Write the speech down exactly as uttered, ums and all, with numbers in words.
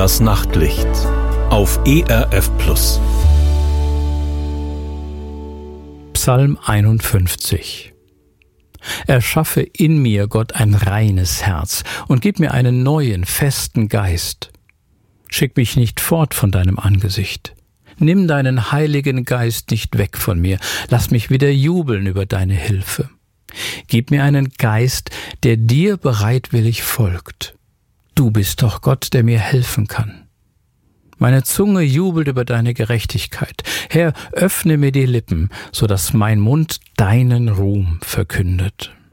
Das Nachtlicht auf E R F Plus. Psalm einundfünfzig. Erschaffe in mir, Gott, ein reines Herz und gib mir einen neuen, festen Geist. Schick mich nicht fort von deinem Angesicht. Nimm deinen Heiligen Geist nicht weg von mir. Lass mich wieder jubeln über deine Hilfe. Gib mir einen Geist, der dir bereitwillig folgt. Du bist doch Gott, der mir helfen kann. Meine Zunge jubelt über deine Gerechtigkeit. Herr, öffne mir die Lippen, so dass mein Mund deinen Ruhm verkündet.